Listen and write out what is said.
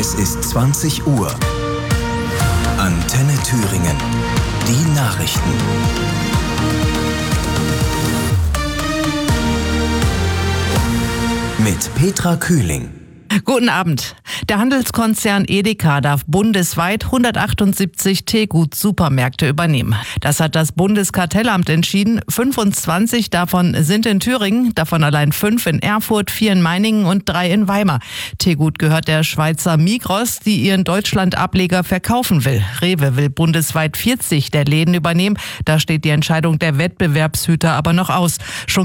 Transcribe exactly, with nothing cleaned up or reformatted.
Es ist zwanzig Uhr. Antenne Thüringen. Die Nachrichten. Mit Petra Kühling. Guten Abend. Der Handelskonzern Edeka darf bundesweit hundertachtundsiebzig Teegut-Supermärkte übernehmen. Das hat das Bundeskartellamt entschieden. fünfundzwanzig davon sind in Thüringen, davon allein fünf in Erfurt, vier in Meiningen und drei in Weimar. Teegut gehört der Schweizer Migros, die ihren Deutschland-Ableger verkaufen will. Rewe will bundesweit vierzig der Läden übernehmen. Da steht die Entscheidung der Wettbewerbshüter aber noch aus. Schon